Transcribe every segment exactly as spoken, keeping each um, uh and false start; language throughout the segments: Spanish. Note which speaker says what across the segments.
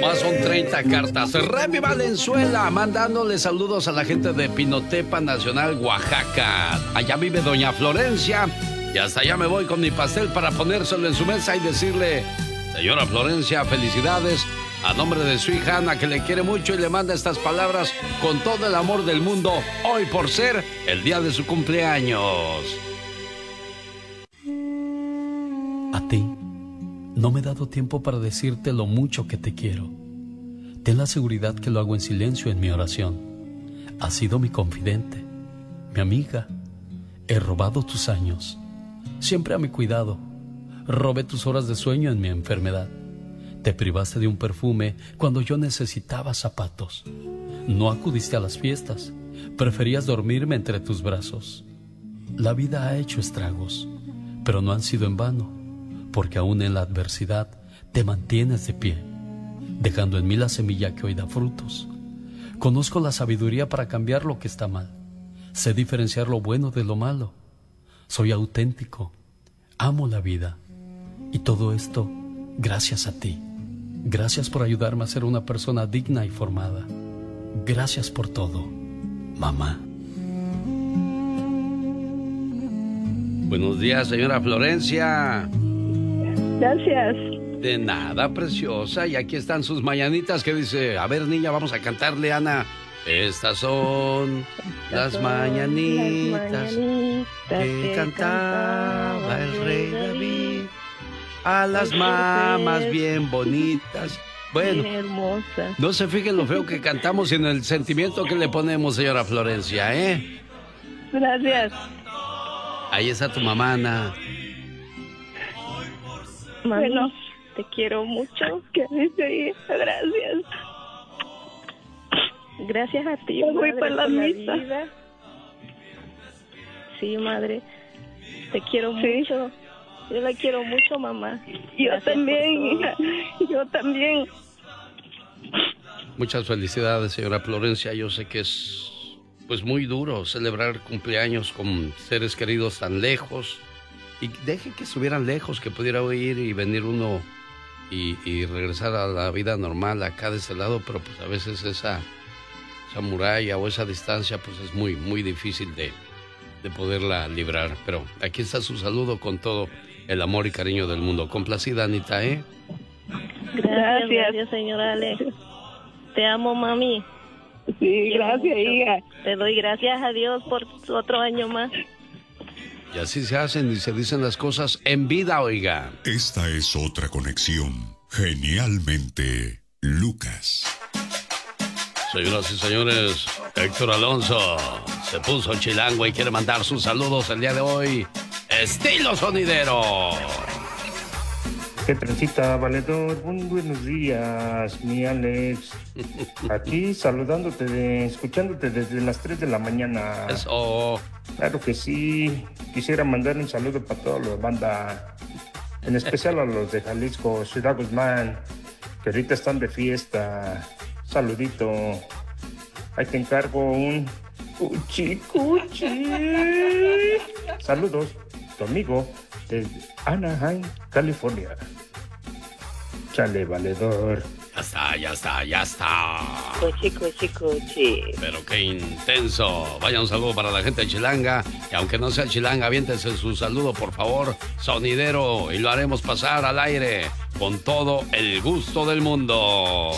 Speaker 1: Nomás son treinta cartas. Remy Valenzuela mandándole saludos a la gente de Pinotepa Nacional, Oaxaca. Allá vive doña Florencia. Y hasta allá me voy con mi pastel para ponérselo en su mesa y decirle: señora Florencia, felicidades. A nombre de su hija Ana, que le quiere mucho y le manda estas palabras con todo el amor del mundo, hoy por ser el día de su cumpleaños.
Speaker 2: A ti, no me he dado tiempo para decirte lo mucho que te quiero. Ten la seguridad que lo hago en silencio en mi oración. Has sido mi confidente, mi amiga. He robado tus años, siempre a mi cuidado. Robé tus horas de sueño en mi enfermedad. Te privaste de un perfume cuando yo necesitaba zapatos. No acudiste a las fiestas. Preferías dormirme entre tus brazos. La vida ha hecho estragos, pero no han sido en vano, porque aún en la adversidad te mantienes de pie, dejando en mí la semilla que hoy da frutos. Conozco la sabiduría para cambiar lo que está mal. Sé diferenciar lo bueno de lo malo. Soy auténtico. Amo la vida. Y todo esto gracias a ti. Gracias por ayudarme a ser una persona digna y formada. Gracias por todo, mamá.
Speaker 1: Buenos días, señora Florencia.
Speaker 3: Gracias.
Speaker 1: De nada, preciosa. Y aquí están sus mañanitas que dice: a ver, niña, vamos a cantarle, Ana. Estas son las, las mañanitas, las mañanitas que, que cantaba el rey David. A las mamás bien bonitas. Bueno, no se fijen lo feo que cantamos, sino el sentimiento que le ponemos, señora Florencia, ¿eh?
Speaker 3: Gracias.
Speaker 1: Ahí está tu mamá, Ana.
Speaker 3: Mami, bueno, te quiero mucho. ¿Qué dice? Gracias. Gracias a ti, madre, para la misa. Vida. Sí, madre. Te quiero sí. mucho. Yo la quiero mucho, mamá. Yo Gracias también, hija. Yo también.
Speaker 1: Muchas felicidades, señora Florencia. Yo sé que es pues muy duro celebrar cumpleaños con seres queridos tan lejos. Y deje que estuvieran lejos, que pudiera ir y venir uno y, y regresar a la vida normal acá de este lado, pero pues a veces esa, esa muralla o esa distancia pues es muy, muy difícil de, de poderla librar. Pero aquí está su saludo con todo el amor y cariño del mundo. Complacida, Anita, ¿eh?
Speaker 3: Gracias, gracias, señora Alex. Te amo, mami. Sí, gracias, hija. Te doy gracias a Dios por otro año más.
Speaker 1: Y así se hacen y se dicen las cosas en vida, oiga.
Speaker 4: Esta es otra conexión. Genialmente, Lucas.
Speaker 1: Señoras y señores, Héctor Alonso se puso chilango y quiere mandar sus saludos el día de hoy. Estilo sonidero.
Speaker 5: ¿Qué transita, valedor? Muy buenos días, mi Alex. Aquí saludándote, de, escuchándote desde las tres de la mañana.
Speaker 1: Eso.
Speaker 5: Claro que sí. Quisiera mandar un saludo para toda la banda, en especial a los de Jalisco, Ciudad Guzmán, que ahorita están de fiesta. Saludito. Ahí te encargo un cuchi cuchi. Saludos, tu amigo desde Anaheim, California. Chale, valedor.
Speaker 1: Ya está, ya está, ya está.
Speaker 3: Cuchi, cuchi, cuchi.
Speaker 1: Pero qué intenso. Vaya un saludo para la gente de Chilanga. Y aunque no sea Chilanga, aviéntese su saludo, por favor, sonidero. Y lo haremos pasar al aire con todo el gusto del mundo.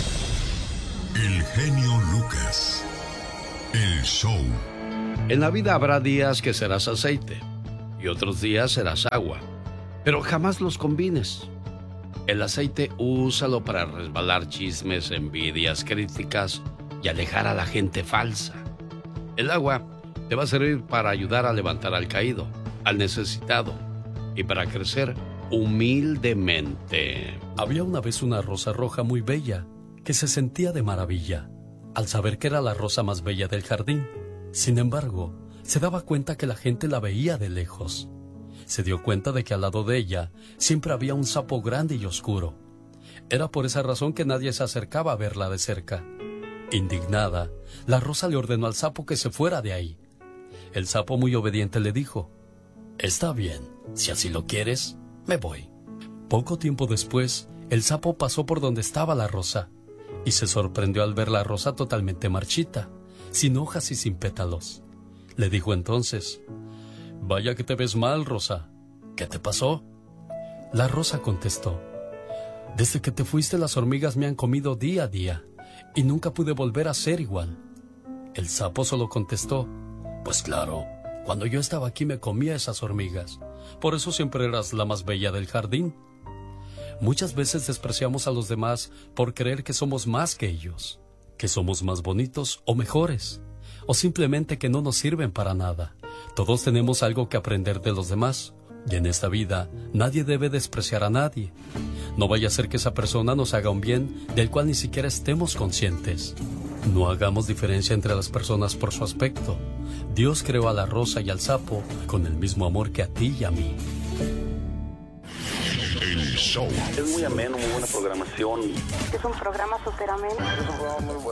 Speaker 4: El genio Lucas. El show.
Speaker 1: En la vida habrá días que serás aceite y otros días serás agua, pero jamás los combines. El aceite úsalo para resbalar chismes, envidias, críticas y alejar a la gente falsa. El agua te va a servir para ayudar a levantar al caído, al necesitado y para crecer humildemente.
Speaker 2: Había una vez una rosa roja muy bella que se sentía de maravilla al saber que era la rosa más bella del jardín. Sin embargo, se daba cuenta que la gente la veía de lejos. Se dio cuenta de que al lado de ella siempre había un sapo grande y oscuro. Era por esa razón que nadie se acercaba a verla de cerca. Indignada, la rosa le ordenó al sapo que se fuera de ahí. El sapo, muy obediente, le dijo: «Está bien, si así lo quieres, me voy». Poco tiempo después, el sapo pasó por donde estaba la rosa y se sorprendió al ver la rosa totalmente marchita, sin hojas y sin pétalos. Le dijo entonces: «Vaya que te ves mal, Rosa. ¿Qué te pasó?». La rosa contestó: «Desde que te fuiste las hormigas me han comido día a día y nunca pude volver a ser igual». El sapo solo contestó: «Pues claro, cuando yo estaba aquí me comía esas hormigas. Por eso siempre eras la más bella del jardín». Muchas veces despreciamos a los demás por creer que somos más que ellos, que somos más bonitos o mejores, o simplemente que no nos sirven para nada. Todos tenemos algo que aprender de los demás, y en esta vida nadie debe despreciar a nadie. No vaya a ser que esa persona nos haga un bien del cual ni siquiera estemos conscientes. No hagamos diferencia entre las personas por su aspecto. Dios creó a la rosa y al sapo con el mismo amor que a ti y a mí.
Speaker 4: El show.
Speaker 6: Es muy ameno, muy buena programación.
Speaker 7: Es un programa súper ameno.
Speaker 6: Es un programa muy bueno.